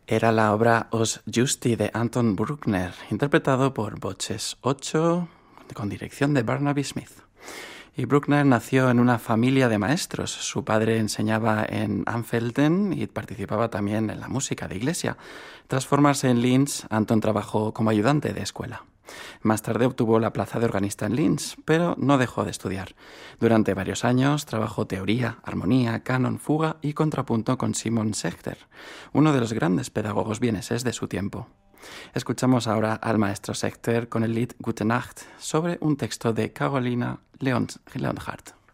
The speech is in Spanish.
Era la obra Os Justi de Anton Bruckner, interpretado por Voces 8 con dirección de Barnaby Smith. Y Bruckner nació en una familia de maestros. Su padre enseñaba en Anfelden y participaba también en la música de iglesia. Tras formarse en Linz, Anton trabajó como ayudante de escuela. Más tarde obtuvo la plaza de organista en Linz, pero no dejó de estudiar. Durante varios años trabajó teoría, armonía, canon, fuga y contrapunto con Simon Sechter, uno de los grandes pedagogos vieneses de su tiempo. Escuchamos ahora al maestro Sechter con el lied Gute Nacht sobre un texto de Carolina Leonhardt.